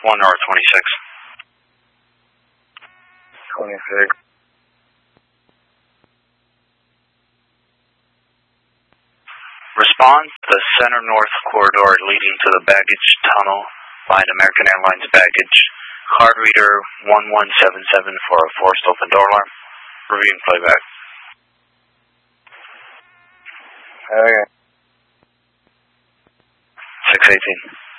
1 North 26. 26. Respond to the center north corridor leading to the baggage tunnel. Find American Airlines baggage. Card reader 1177 for a forced open door alarm. Reviewing playback. Okay. 618.